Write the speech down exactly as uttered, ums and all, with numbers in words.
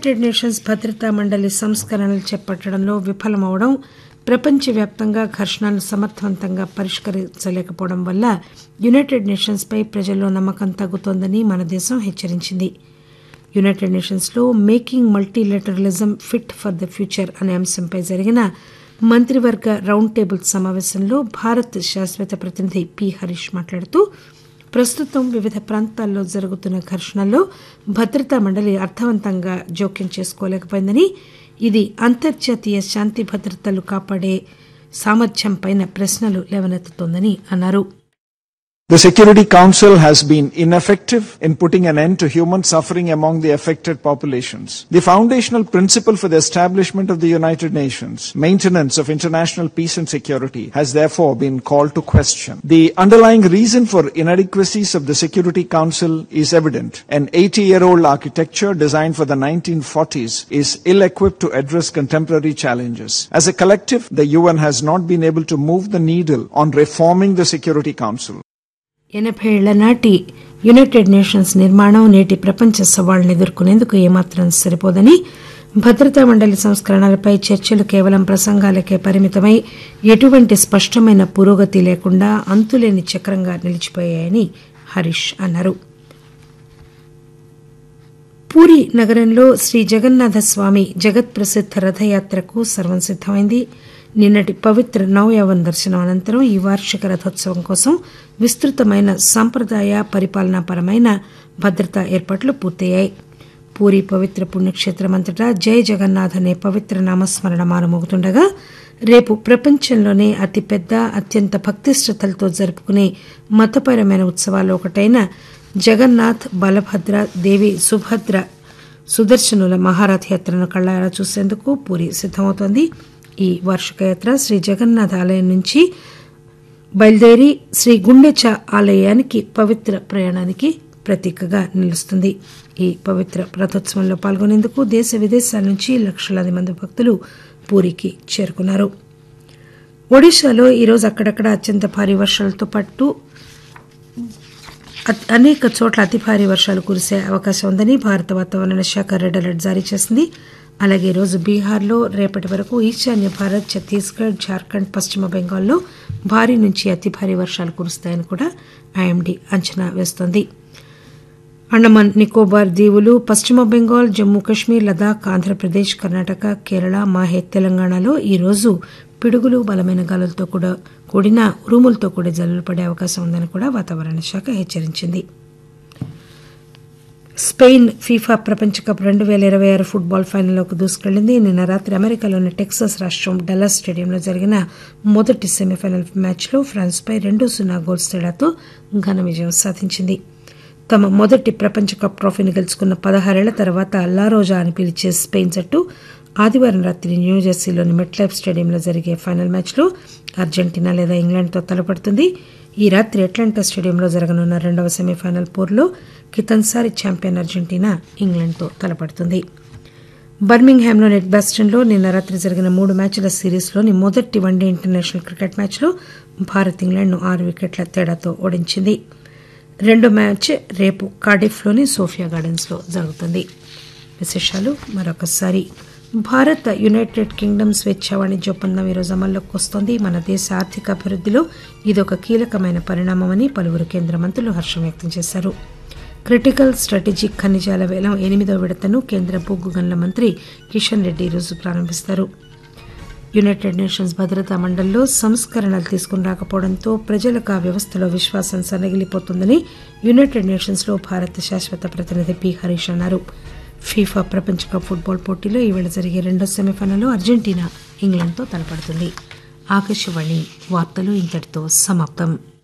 United nations భద్రతా మండలి సంస్కరణలు చేపట్టడంలో విఫలమవడం, ప్రపంచవ్యాప్తంగా ఘర్షణలను సమర్థవంతంగా పరిష్కరించలేకపోవడం వల్ల యునైటెడ్ నేషన్స్పై ప్రజల్లో నమ్మకం తగ్గుతోందని మన దేశం హెచ్చరించింది. United నేషన్స్లో making multilateralism fit for the future అనే అంశంపై జరిగిన మంత్రివర్గ రౌండ్ టేబుల్ సమావేశంలో భారత్ శాశ్వత ప్రతినిధి పి హరీష్ మాట్లాడుతూ, ప్రస్తుతం వివిధ ప్రాంతాల్లో జరుగుతున్న ఘర్షణల్లో భద్రతా మండలి అర్థవంతంగా జోక్యం చేసుకోలేకపోయిందని, ఇది అంతర్జాతీయ శాంతి భద్రతలు కాపాడే సామర్థ్యంపై ప్రశ్నలు లేవనెత్తుతోందని అన్నారు. The Security Council has been ineffective in putting an end to human suffering among the affected populations. The foundational principle for the establishment of the United Nations, maintenance of international peace and security, has therefore been called to question. The underlying reason for inadequacies of the Security Council is evident. An eighty-year-old architecture designed for the nineteen forties is ill-equipped to address contemporary challenges. As a collective, the U N has not been able to move the needle on reforming the Security Council. ఎనభై ఏళ్ల నాటి United nations నిర్మాణం నేటి ప్రపంచ సవాళ్లను ఎదుర్కొనేందుకు ఏమాత్రం సరిపోదని, భద్రతా మండలి సంస్కరణలపై చర్చలు కేవలం ప్రసంగాలకే పరిమితమై ఎటువంటి స్పష్టమైన పురోగతి లేకుండా అంతులేని చక్రంగా నిలిచిపోయాయని హరీష్ అన్నారు. పూరీ నగరంలో శ్రీ జగన్నాథ స్వామి జగత్ ప్రసిద్ధ రథయాత్రకు సర్వం సిద్దమైంది. నిన్నటి పవిత్ర నవయవన్ దర్శనం అనంతరం ఈ వార్షిక రథోత్సవం కోసం విస్తృతమైన సాంప్రదాయ పరిపాలనాపరమైన భద్రతా ఏర్పాట్లు పూర్తయ్యాయి. పూరీ పవిత్ర పుణ్యక్షేత్రమంతటా జై జగన్నాథ్ అనే పవిత్ర నామస్మరణ మారుమోగుతుండగా, రేపు ప్రపంచంలోనే అతిపెద్ద అత్యంత భక్తిశ్రద్దలతో జరుపుకునే మతపరమైన ఉత్సవాల్లో ఒకటైన జగన్నాథ్ బలభద్ర దేవి సుభద్ర సుదర్శనుల మహారథయాత్రను కళ్లారా చూసేందుకు పూరీ సిద్దమవుతోంది. ఈ వార్షిక యాత్ర శ్రీ జగన్నాథ్ ఆలయం నుంచి బయలుదేరి శ్రీ గుండెచ ఆలయానికి పవిత్ర ప్రయాణానికి ప్రతీకగా నిలుస్తుంది. ఈ పవిత్ర రథోత్సవంలో పాల్గొనేందుకు దేశ విదేశాల నుంచి లక్షలాది మంది భక్తులు పూరికి చేరుకున్నారు. ఒడిశాలో ఈరోజు అక్కడక్కడ అత్యంత భారీ వర్షాలతో పాటు అనేక చోట్ల అతి భారీ వర్షాలు కురిసే అవకాశం ఉందని భారత వాతావరణ శాఖ రెడ్ అలర్ట్ జారీ చేసింది. అలాగే ఈరోజు బీహార్లో రేపటి వరకు ఈశాన్య భారత్, ఛత్తీస్గఢ్, జార్ఖండ్, పశ్చిమ బెంగాల్లో భారీ నుంచి అతి భారీ వర్షాలు కురుస్తాయని కూడా ఐఎండీ అంచనా వేస్తోంది. అండమాన్ నికోబార్ దీవులు, పశ్చిమ బెంగాల్, జమ్మూ కశ్మీర్, లదాఖ్, ఆంధ్రప్రదేశ్, కర్ణాటక, కేరళ, మాహే, తెలంగాణలో ఈరోజు పిడుగులు, బలమైన గాలులతో కూడా కూడిన ఉరుములతో కూడే జల్లులు పడే అవకాశం ఉందని కూడా వాతావరణ శాఖ హెచ్చరించింది. స్పెయిన్ ఫీఫా ప్రపంచ కప్ రెండు పేల ఇరవై ఆరు ఫుట్బాల్ ఫైనల్లోకి దూసుకెళ్లింది. నిన్న రాత్రి అమెరికాలోని టెక్సాస్ రాష్టం డల్లాస్ స్టేడియంలో జరిగిన మొదటి సెమీఫైనల్ మ్యాచ్లో ఫ్రాన్స్పై రెండు సున్నా గోల్స్ తేడాతో ఘన విజయం సాధించింది. తమ మొదటి ప్రపంచ కప్ ట్రోఫీని గెలుచుకున్న పదహారేళ్ల తర్వాత లారోజా అని పిలిచే స్పెయిన్ జట్టు ఆదివారం రాత్రి న్యూజెర్సీలోని మెట్లైఫ్ స్టేడియంలో జరిగే ఫైనల్ మ్యాచ్లో అర్జెంటీనా లేదా ఇంగ్లాండ్తో తలపడుతుంది. ఈ రాత్రి అట్లాంటా స్టేడియంలో జరగనున్న రెండవ సెమీఫైనల్ పోరులో కితన్సారి ఛాంపియన్ అర్జెంటీనా ఇంగ్లాండ్తో తలపడుతుంది. బర్మింగ్హామ్లోని ఎడ్బాస్టన్లో నిన్న రాత్రి జరిగిన మూడు మ్యాచ్ల సిరీస్లోని మొదటి వన్డే ఇంటర్నేషనల్ క్రికెట్ మ్యాచ్లో భారత్ ఇంగ్లాండ్ను ఆరు వికెట్ల తేడాతో ఓడించింది. రెండో మ్యాచ్ రేపు కార్డిఫ్లోని సోఫియా గార్డెన్స్లో జరుగుతుంది. విశేషాలు మరొకసారి. భారత్ యునైటెడ్ కింగ్డమ్ స్వేచ్ఛా వాణిజ్య ఒప్పందం ఈరోజు అమల్లోకి వస్తోంది. మన దేశ ఆర్థిక అభివృద్దిలో ఇదొక కీలకమైన పరిణామమని పలువురు కేంద్ర మంత్రులు హర్షం వ్యక్తం చేశారు. క్రిటికల్ స్ట్రాటజిక్ ఖనిజాల వేలం ఎనిమిదో విడతను కేంద్ర బొగ్గు గనుల మంత్రి కిషన్ రెడ్డి ఈరోజు ప్రారంభిస్తారు. యునైటెడ్ నేషన్స్ భద్రతా మండలిలో సంస్కరణలు తీసుకుని రాకపోవడంతో ప్రజలకు ఆ వ్యవస్థలో విశ్వాసం సన్నగిలిపోతుందని యునైటెడ్ నేషన్స్లో భారత శాశ్వత ప్రతినిధి పి హరీష్ అన్నారు. ఫీఫా ప్రపంచ కప్ ఫుట్బాల్ పోటీలో ఈవేళ జరిగే రెండో సెమీఫైనల్లో అర్జెంటీనా ఇంగ్లాండ్తో తలపడుతుంది. ఆకాశవాణి వార్తలు ఇంతటితో సమాప్తం.